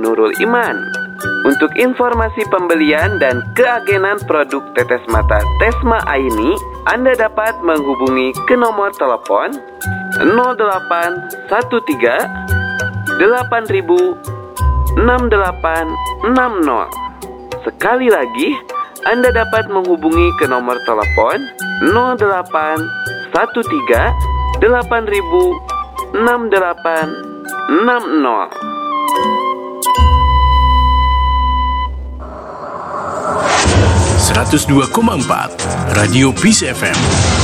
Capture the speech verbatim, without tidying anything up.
Nurul Iman. Untuk informasi pembelian dan keagenan produk tetes mata Tesma Aini, Anda dapat menghubungi ke nomor telepon nol delapan satu tiga delapan ribu enam delapan enam nol. Sekali lagi, Anda dapat menghubungi ke nomor telepon nol delapan satu tiga delapan ribu enam delapan enam nol. seratus dua koma empat Radio Peace F M.